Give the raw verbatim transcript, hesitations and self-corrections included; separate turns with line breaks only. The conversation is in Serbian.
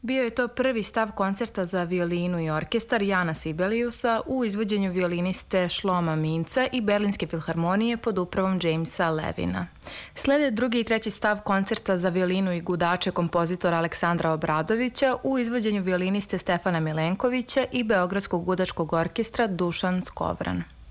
Bio je to prvi stav koncerta za violinu i orkestar Jana Sibeliusa u izvođenju violiniste Šloma Minca i Berlinske filharmonije pod upravom Jamesa Levina. Slede drugi i treći stav koncerta za violinu i gudače kompozitora Aleksandra Obradovića u izvođenju violiniste Stefana Milenkovića i Beogradskog gudačkog orkestra Dušan Skovran.